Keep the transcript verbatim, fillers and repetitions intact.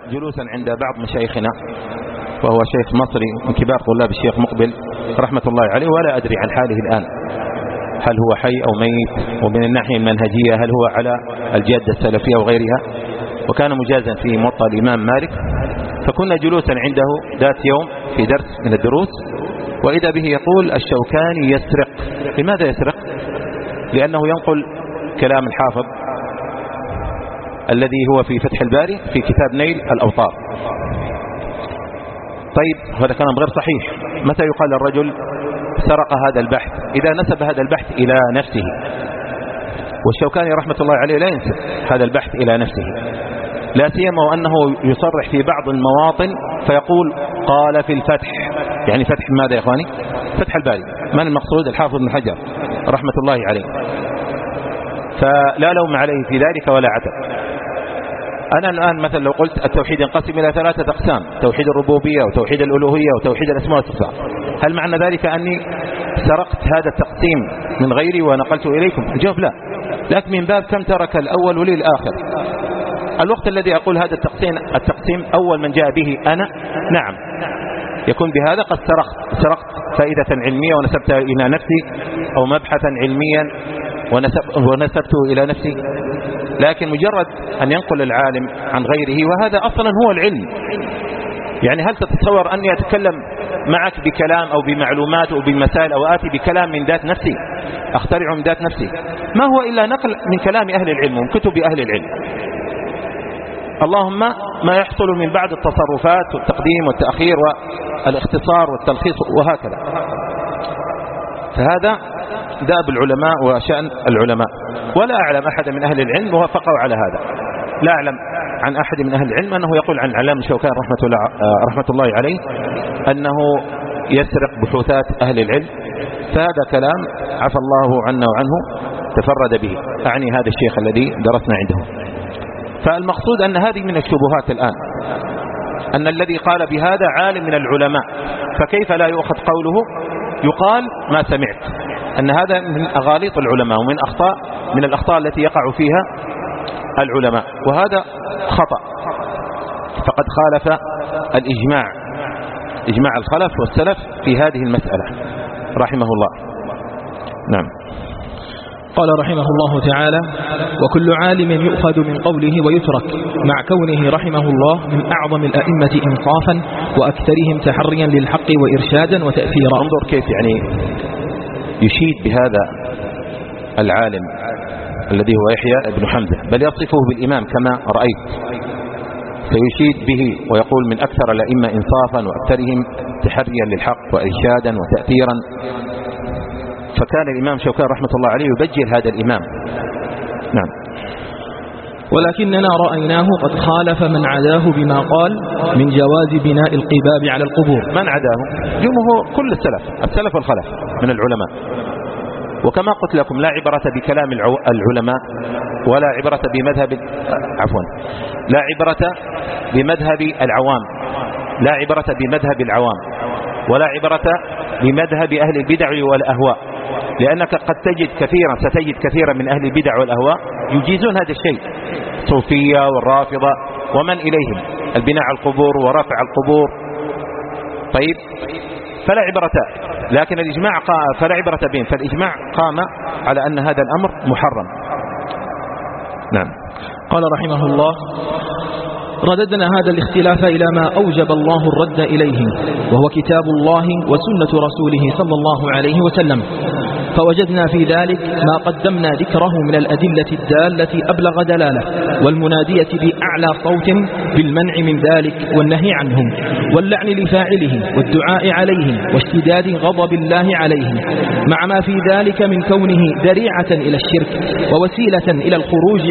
جلوسا عند بعض مشايخنا، وهو شيخ مصري من كبار طلاب الشيخ مقبل رحمة الله عليه، ولا أدري عن حاله الآن هل هو حي أو ميت، ومن الناحية المنهجية هل هو على الجادة السلفية وغيرها. وكان مجازا في موطأ الإمام مالك، فكنا جلوسا عنده ذات يوم في درس من الدروس، وإذا به يقول الشوكاني يسرق. لماذا يسرق؟ لأنه ينقل كلام الحافظ الذي هو في فتح الباري في كتاب نيل الأوطار. طيب هذا كلام غير صحيح. متى يقال الرجل سرق هذا البحث؟ إذا نسب هذا البحث إلى نفسه، والشوكاني رحمة الله عليه لا ينسب هذا البحث إلى نفسه، لا سيما وأنه يصرح في بعض المواطن فيقول قال في الفتح. يعني فتح ماذا يا إخواني؟ فتح الباري. من المقصود؟ الحافظ بن حجر رحمة الله عليه. فلا لوم عليه في ذلك ولا عتب. أنا الآن مثلا لو قلت التوحيد ينقسم إلى ثلاثة أقسام: توحيد الربوبية وتوحيد الألوهية وتوحيد الأسماء والصفات، هل معنى ذلك أني سرقت هذا التقسيم من غيري ونقلته إليكم؟ الجواب لا، لكن من باب كم ترك الأول ولي الآخر. الوقت الذي أقول هذا التقسيم التقسيم أول من جاء به أنا، نعم يكون بهذا قد سرقت سرقت فائدة علمية ونسبتها إلى نفسي، أو مبحثا علميا ونسب ونسبته إلى نفسي. لكن مجرد أن ينقل العالم عن غيره، وهذا أصلا هو العلم. يعني هل تتصور أني أتكلم معك بكلام أو بمعلومات أو بمسائل، أو آتي بكلام من ذات نفسي أخترعه من ذات نفسي؟ ما هو إلا نقل من كلام أهل العلم ومن كتب أهل العلم. اللهم ما يحصل من بعد التصرفات والتقديم والتأخير والاختصار والتلخيص وهكذا. فهذا داب العلماء وشأن العلماء، ولا أعلم أحد من أهل العلم وافقوا على هذا. لا أعلم عن أحد من أهل العلم أنه يقول عن علامة الشوكاني رحمة الله, رحمة الله عليه أنه يسرق بحوثات أهل العلم. فهذا كلام عفى الله عنا وعنه تفرد به، أعني هذا الشيخ الذي درسنا عنده. فالمقصود أن هذه من الشبهات الآن، أن الذي قال بهذا عالم من العلماء، فكيف لا يؤخذ قوله؟ يقال ما سمعت، أن هذا من أغاليط العلماء ومن أخطاء من الأخطاء التي يقع فيها العلماء، وهذا خطأ. فقد خالف الإجماع، إجماع الخلف والسلف في هذه المسألة رحمه الله. نعم. قال رحمه الله تعالى: وكل عالم يؤخذ من قوله ويترك، مع كونه رحمه الله من أعظم الأئمة إنصافا وأكثرهم تحريا للحق وإرشادا وتأثيرا. انظر كيف يعني يشيد بهذا العالم الذي هو يحيى بن حمزة، بل يصفه بالإمام كما رأيت، فيشيد به ويقول من أكثر الأئمة إنصافا وأكثرهم تحريا للحق وإرشادا وتأثيرا. فكان الإمام شوكان رحمة الله عليه يبجل هذا الإمام. نعم. ولكننا رأيناه قد خالف من عداه بما قال من جواز بناء القباب على القبور. من عداه؟ جمهور كل السلف، السلف والخلف من العلماء. وكما قلت لكم لا عبرة بكلام العلماء، ولا عبرة بمذهب عفوا لا عبرة بمذهب العوام، لا عبرة بمذهب العوام، ولا عبرة بمذهب أهل البدع والأهواء. لأنك قد تجد كثيرا ستجد كثيرا من أهل البدع والأهواء يجيزون هذا الشيء، صوفية والرافضة ومن إليهم، البناء على القبور ورفع القبور. طيب فلا عبرة، لكن الإجماع فلا عبرة بهم، فالإجماع قام على أن هذا الأمر محرم. نعم. قال رحمه الله: رددنا هذا الاختلاف إلى ما أوجب الله الرد إليه، وهو كتاب الله وسنة رسوله صلى الله عليه وسلم، فوجدنا في ذلك ما قدمنا ذكره من الأدلة الدالة أبلغ دلالة، والمنادية بأعلى صوت بالمنع من ذلك والنهي عنهم، واللعن لفاعله والدعاء عليهم واشتداد غضب الله عليهم، مع ما في ذلك من كونه ذريعة إلى الشرك ووسيلة إلى الخروج